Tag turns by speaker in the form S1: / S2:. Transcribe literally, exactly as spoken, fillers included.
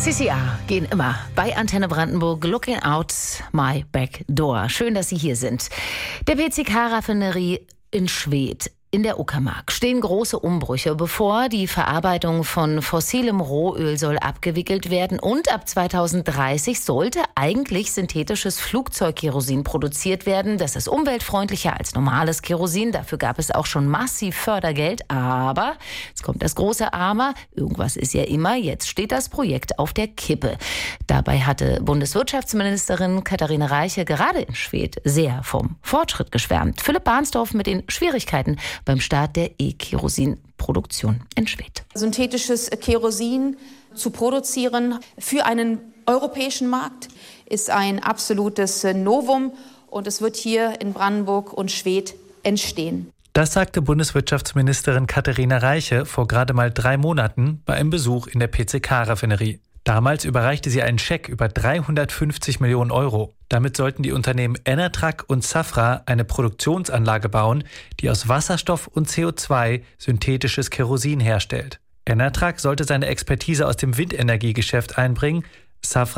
S1: C C A gehen immer bei Antenne Brandenburg. Looking out my back door. Schön, dass Sie hier sind. Der P C K-Raffinerie in Schwedt in der Uckermark stehen große Umbrüche bevor. Die Verarbeitung von fossilem Rohöl soll abgewickelt werden und ab zweitausenddreißig sollte eigentlich synthetisches Flugzeugkerosin produziert werden. Das ist umweltfreundlicher als normales Kerosin. Dafür gab es auch schon massiv Fördergeld. Aber, jetzt kommt das große Aber, irgendwas ist ja immer, jetzt steht das Projekt auf der Kippe. Dabei hatte Bundeswirtschaftsministerin Katharina Reiche gerade in Schwedt sehr vom Fortschritt geschwärmt. Philipp Bahnsdorf mit den Schwierigkeiten beim Start der E-Kerosin-Produktion in Schwedt.
S2: Synthetisches Kerosin zu produzieren für einen europäischen Markt ist ein absolutes Novum und es wird hier in Brandenburg und Schwedt entstehen.
S3: Das sagte Bundeswirtschaftsministerin Katharina Reiche vor gerade mal drei Monaten bei einem Besuch in der P C K-Raffinerie. Damals überreichte sie einen Scheck über dreihundertfünfzig Millionen Euro. Damit sollten die Unternehmen Enertrac und Safra eine Produktionsanlage bauen, die aus Wasserstoff und C O zwei synthetisches Kerosin herstellt. Enertrac sollte seine Expertise aus dem Windenergiegeschäft einbringen, Safra